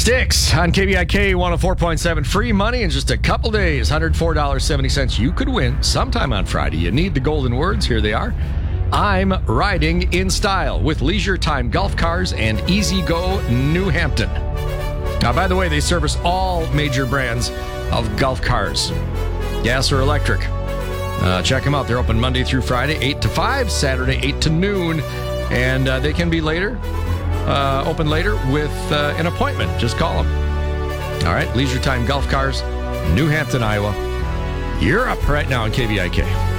Sticks on KBIK 104.7. Free money in just a couple days. $104.70. You could win sometime on Friday. You need the golden words. Here they are. I'm riding in style with Leisure Time Golf Cars and Easy Go New Hampton. Now, by the way, they service all major brands of golf cars, gas or electric. Check them out. They're open Monday through Friday, 8 to 5, Saturday, 8 to noon. And they can be open later with an appointment. Just call them. All right, Leisure Time Golf Cars, New Hampton, Iowa. You're up right now on KBIK.